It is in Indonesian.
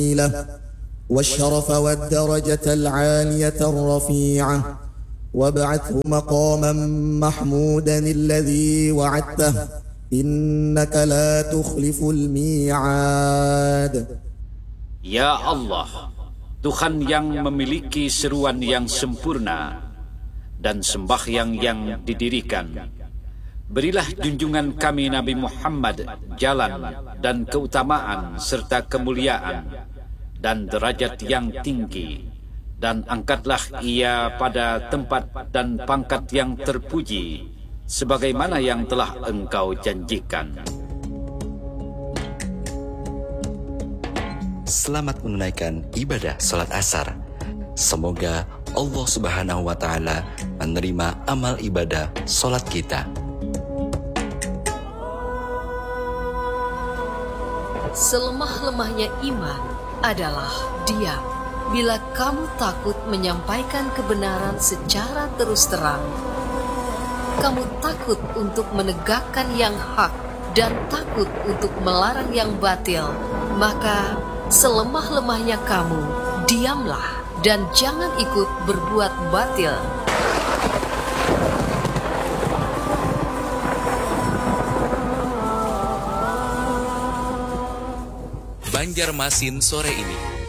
والشرف والدرجة العالية الرفيعة وابعثه مقاما محمودا الذي وعدته إنك لا تخلف الميعاد. Ya Allah, Tuhan yang memiliki seruan yang sempurna dan sembahyang yang didirikan, berilah junjungan kami Nabi Muhammad jalan dan keutamaan serta kemuliaan dan derajat yang tinggi, dan angkatlah ia pada tempat dan pangkat yang terpuji sebagaimana yang telah engkau janjikan. Selamat menunaikan ibadah salat asar. Semoga Allah Subhanahu wa Ta'ala menerima amal ibadah salat kita. Selemah-lemahnya iman adalah diam. Bila kamu takut menyampaikan kebenaran secara terus terang, kamu takut untuk menegakkan yang hak dan takut untuk melarang yang batil, maka selemah-lemahnya kamu, diamlah dan jangan ikut berbuat batil. Banjarmasin sore ini.